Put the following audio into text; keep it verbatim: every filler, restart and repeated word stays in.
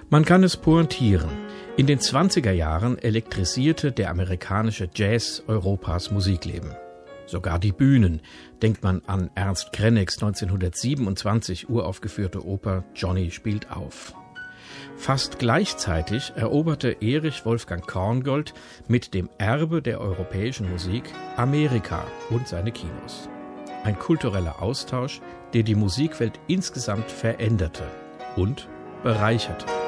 Man kann es pointieren. In den zwanziger Jahren elektrisierte der amerikanische Jazz Europas Musikleben. Sogar die Bühnen. Denkt man an Ernst Kreneks neunzehnhundertsiebenundzwanzig uraufgeführte Oper Johnny spielt auf. Fast gleichzeitig eroberte Erich Wolfgang Korngold mit dem Erbe der europäischen Musik Amerika und seine Kinos. Ein kultureller Austausch, der die Musikwelt insgesamt veränderte und bereicherte.